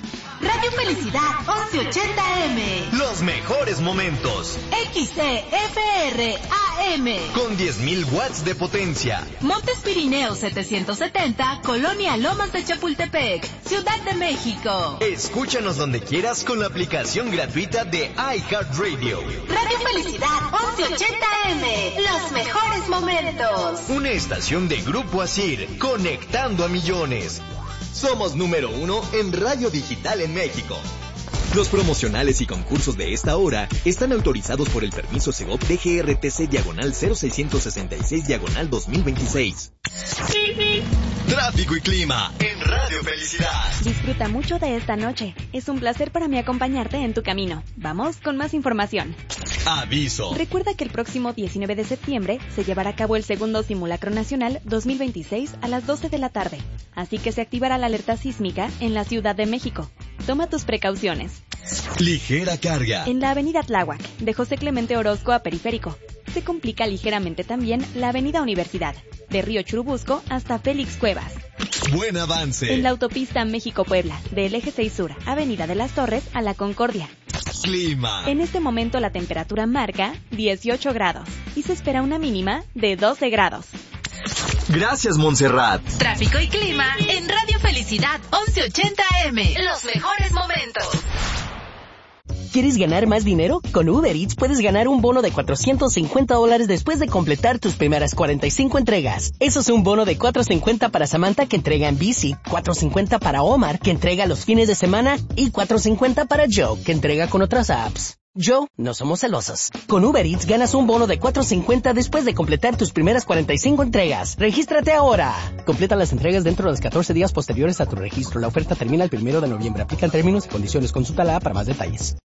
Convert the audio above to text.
Radio Felicidad 1180M. Los mejores momentos. XCFR AM. Con 10.000 watts de potencia. Montes Pirineos 770, Colonia Lomas de Chapultepec, Ciudad de México. Escúchanos donde quieras con la aplicación gratuita de iHeartRadio. Radio Felicidad 1180M. Los mejores momentos. Una estación de Grupo Asir, conectando a millones. Somos número 1 en radio digital en México. Los promocionales y concursos de esta hora están autorizados por el permiso Segov DGRTC/0666/2026. Tráfico y clima en Radio Felicidad. Disfruta mucho de esta noche. Es un placer para mí acompañarte en tu camino. Vamos con más información. Aviso. Recuerda que el próximo 19 de septiembre se llevará a cabo el segundo Simulacro Nacional 2026 a las 12 de la tarde. Así que se activará la alerta sísmica en la Ciudad de México. Toma tus precauciones. Ligera carga. En la avenida Tláhuac, de José Clemente Orozco a Periférico. Se complica ligeramente también la avenida Universidad, de Río Churubusco hasta Félix Cuevas. Buen avance. En la autopista México-Puebla, del Eje 6 Sur, avenida de las Torres a La Concordia. Clima. En este momento la temperatura marca 18 grados y se espera una mínima de 12 grados. Gracias, Montserrat. Tráfico y clima en Radio Felicidad 1180M. Los mejores momentos. ¿Quieres ganar más dinero? Con Uber Eats puedes ganar un bono de $450 después de completar tus primeras 45 entregas. Eso es un bono de $450 para Samantha, que entrega en bici, $450 para Omar, que entrega los fines de semana, y $450 para Joe, que entrega con otras apps. Joe, no somos celosos. Con Uber Eats ganas un bono de $450 después de completar tus primeras 45 entregas. ¡Regístrate ahora! Completa las entregas dentro de los 14 días posteriores a tu registro. La oferta termina el 1 de noviembre. Aplican términos y condiciones. Consulta la app para más detalles.